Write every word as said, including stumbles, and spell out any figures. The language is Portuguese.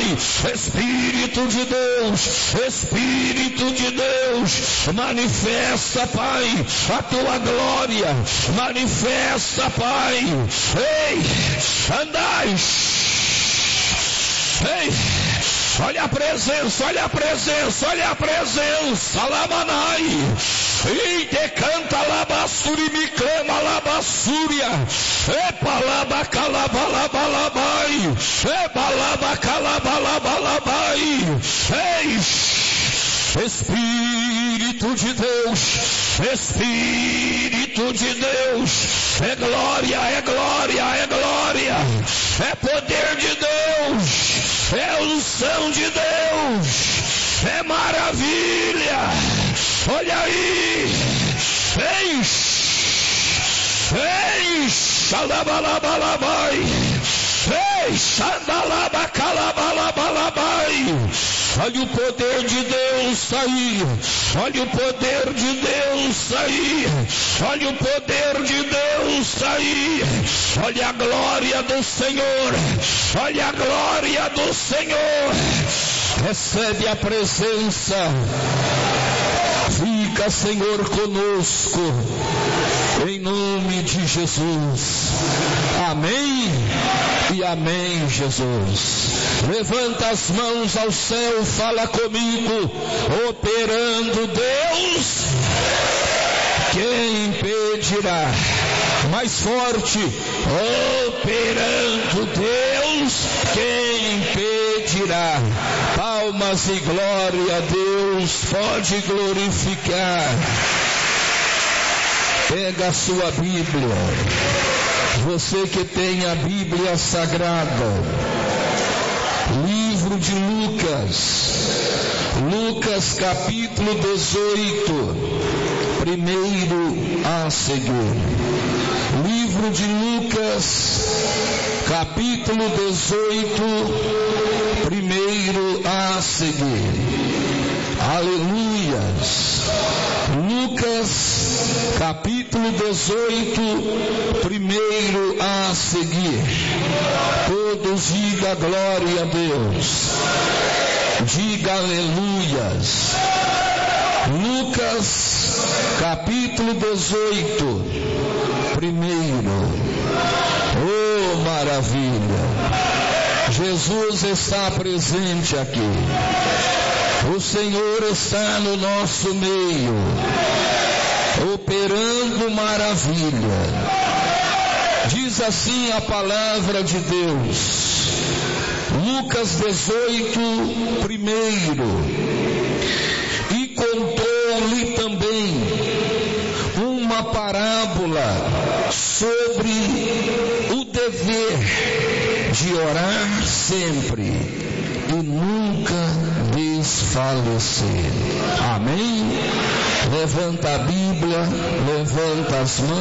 Pai. Espírito de Deus, Espírito de Deus, manifesta, Pai, a tua glória, manifesta, Pai. Ei, andai. Ei, olha a presença, olha a presença, olha a presença, Lamanai. E decanta labassuri, me clama labassúria. Epa labacalabalabai. Epa labacalabalabai. Ei, Espírito de Deus, Espírito de Deus, é glória, é glória, é glória, é poder de Deus, é unção de Deus, é maravilha. Olha aí, ei, ei, xalabalabai, ei, xandalabacalabalabai. Olha o poder de Deus sair, olha o poder de Deus sair, olha o poder de Deus sair, olha a glória do Senhor, olha a glória do Senhor. Recebe a presença, fica, Senhor, conosco, em nome de Jesus. Amém e amém, Jesus. Levanta as mãos ao céu, fala comigo. Operando Deus, quem impedirá? Mais forte. Operando Deus, quem impedirá? Palmas e glória a Deus, pode glorificar. Pega a sua Bíblia, você que tem a Bíblia Sagrada, livro de Lucas, Lucas capítulo dezoito, primeiro a seguir. Livro de Lucas, capítulo dezoito, primeiro a seguir. Aleluias. Lucas, capítulo dezoito, primeiro a seguir. Todos diga glória a Deus. Diga aleluias. Lucas, capítulo dezoito, primeiro. Oh, maravilha. Jesus está presente aqui. O Senhor está no nosso meio, operando maravilha. Diz assim a palavra de Deus, Lucas dezoito, primeiro. E contou-lhe também uma parábola sobre o dever de orar sempre e nunca desfalecer. Amém? Levanta a Bíblia, levanta as mãos.